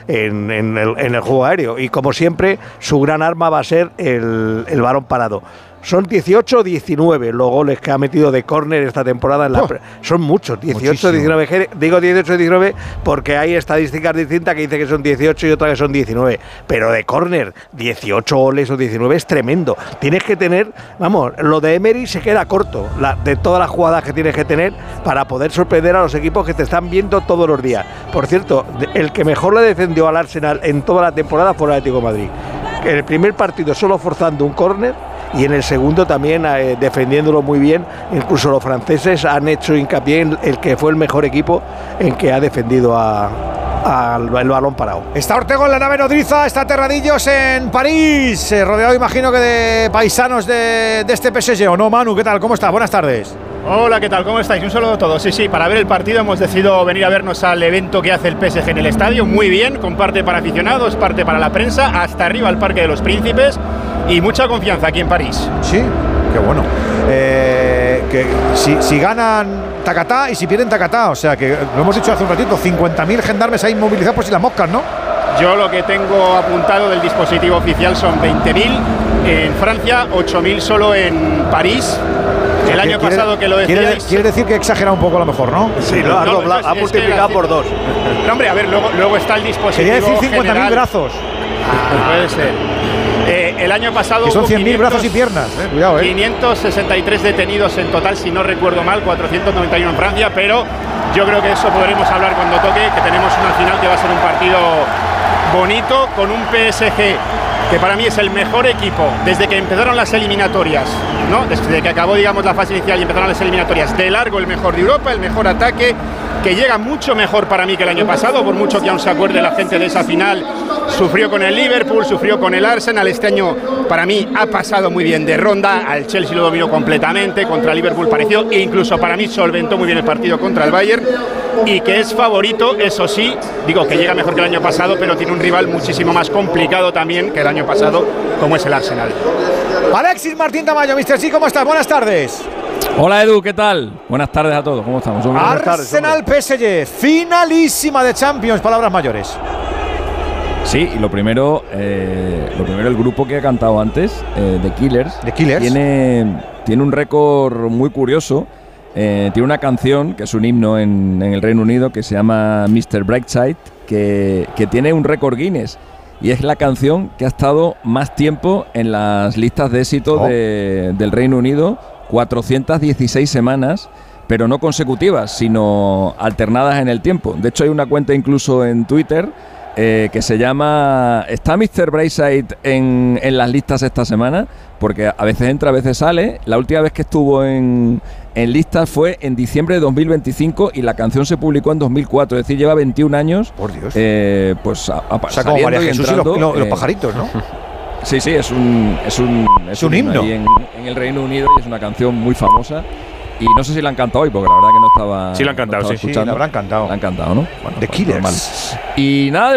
en el juego aéreo. Y como siempre, su gran arma va a ser el balón parado. Son 18 o 19 los goles que ha metido de córner esta temporada. Son muchos, 18 o 19. Digo 18 o 19 porque hay estadísticas distintas que dicen que son 18 y otra que son 19. Pero de córner, 18 goles o 19 es tremendo. Tienes que tener, vamos, lo de Emery se queda corto, de todas las jugadas que tienes que tener para poder sorprender a los equipos que te están viendo todos los días. Por cierto, el que mejor le defendió al Arsenal en toda la temporada fue el Atlético de Madrid. En el primer partido solo forzando un córner, y en el segundo también defendiéndolo muy bien. Incluso los franceses han hecho hincapié en el que fue el mejor equipo en que ha defendido al balón parado. Está Ortego en la nave nodriza, está Terradillos en París, rodeado imagino que de paisanos de este PSG, ¿o no, Manu? ¿Qué tal? ¿Cómo estás? Buenas tardes. Hola, ¿qué tal? ¿Cómo estáis? Un saludo a todos. Sí, para ver el partido hemos decidido venir a vernos al evento que hace el PSG en el estadio, muy bien, con parte para aficionados, parte para la prensa, hasta arriba al Parque de los Príncipes y mucha confianza aquí en París. Sí, qué bueno. Que si ganan tacatá y si pierden tacatá, o sea que lo hemos dicho hace un ratito, 50.000 gendarmes ahí movilizados por si las moscas, ¿no? Yo lo que tengo apuntado del dispositivo oficial son 20.000 en Francia, 8.000 solo en París. El año pasado que lo decíais… Quiere decir que he exagerado un poco a lo mejor, ¿no? Sí, lo ha doblado, ha multiplicado por 2. No, hombre, a ver, luego está el dispositivo. Quería decir 50.000 brazos. Puede ser. El año pasado… Que son 100.000 brazos y piernas, cuidado, 563 detenidos en total, si no recuerdo mal, 491 en Francia, pero yo creo que eso podremos hablar cuando toque, que tenemos una final que va a ser un partido bonito, con un PSG que para mí es el mejor equipo desde que empezaron las eliminatorias, ¿no? Desde que acabó, digamos, la fase inicial y empezaron las eliminatorias, de largo el mejor de Europa, el mejor ataque, que llega mucho mejor para mí que el año pasado, por mucho que aún se acuerde la gente de esa final. Sufrió con el Liverpool, sufrió con el Arsenal. Este año para mí ha pasado muy bien de ronda. Al Chelsea lo dominó completamente, contra el Liverpool pareció, e incluso para mí solventó muy bien el partido contra el Bayern, y que es favorito, eso sí, digo que llega mejor que el año pasado, pero tiene un rival muchísimo más complicado también que el año pasado, como es el Arsenal. Alexis Martín Tamayo, Mr. C, ¿cómo estás? Buenas tardes. Hola Edu, ¿qué tal? Buenas tardes a todos, ¿cómo estamos? Arsenal PSG, finalísima de Champions, palabras mayores. Sí, y lo primero el grupo que ha cantado antes, The Killers, tiene un récord muy curioso. Tiene una canción que es un himno en el Reino Unido que se llama Mr. Brightside, que tiene un récord Guinness, y es la canción que ha estado más tiempo en las listas de éxito del Reino Unido, 416 semanas, pero no consecutivas, sino alternadas en el tiempo. De hecho, hay una cuenta incluso en Twitter que se llama ¿Está Mr. Brightside en las listas esta semana? Porque a veces entra, a veces sale. La última vez que estuvo en listas fue en diciembre de 2025 y la canción se publicó en 2004, es decir, lleva 21 años. Por Dios. Pues o sea, como María Jesús y los pajaritos, ¿no? Sí, es un himno ahí en el Reino Unido, y es una canción muy famosa. Y no sé si la han cantado hoy, porque la verdad que no estaba. Sí, la han cantado, sí, la habrán cantado. La han cantado, ¿no? Bueno, The Killers. Y nada,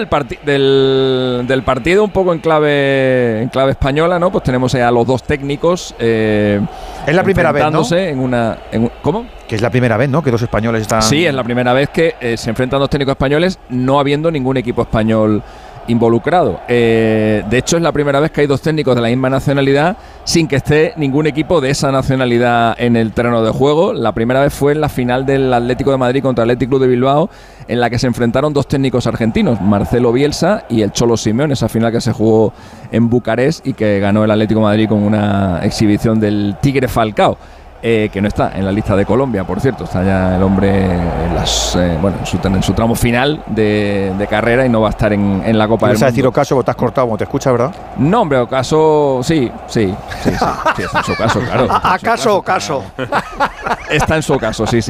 del partido un poco en clave española, ¿no? Pues tenemos a los dos técnicos. Es la primera vez, ¿no? ¿Cómo? Que es la primera vez, ¿no? Que dos españoles están. Sí, es la primera vez que se enfrentan dos técnicos españoles, no habiendo ningún equipo español involucrado. De hecho, es la primera vez que hay dos técnicos de la misma nacionalidad sin que esté ningún equipo de esa nacionalidad en el terreno de juego. La primera vez fue en la final del Atlético de Madrid contra el Athletic Club de Bilbao, en la que se enfrentaron dos técnicos argentinos, Marcelo Bielsa y el Cholo Simeone, esa final que se jugó en Bucarest y que ganó el Atlético de Madrid con una exhibición del Tigre Falcao. Que no está en la lista de Colombia, por cierto. Está ya el hombre en su tramo final de carrera y no va a estar en la Copa del Mundo. ¿Vas a decir Ocaso o te has cortado como te escucha, verdad? No, hombre, Ocaso sí, está en su caso, claro. ¿Acaso Ocaso? Está en su caso, sí.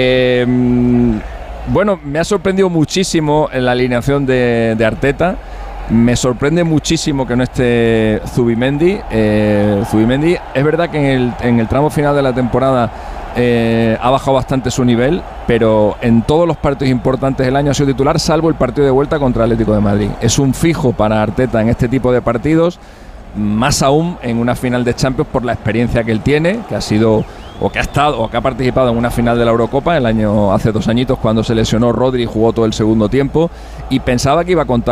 Bueno, me ha sorprendido muchísimo en la alineación de Arteta. Me sorprende muchísimo que no esté Zubimendi. Zubimendi, es verdad que en el tramo final de la temporada ha bajado bastante su nivel, pero en todos los partidos importantes del año ha sido titular, salvo el partido de vuelta contra el Atlético de Madrid. Es un fijo para Arteta en este tipo de partidos, más aún en una final de Champions por la experiencia que él tiene, que ha sido o que ha participado en una final de la Eurocopa hace 2 añitos, cuando se lesionó Rodri y jugó todo el segundo tiempo, y pensaba que iba a contar